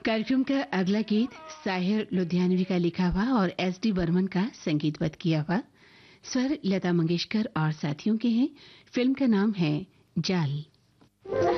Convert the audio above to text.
कार्यक्रम का अगला गीत साहिर लुधियानवी का लिखा हुआ और एस.डी. बर्मन का संगीतबद्ध किया हुआ। स्वर लता मंगेशकर और साथियों के हैं। फिल्म का नाम है जाल।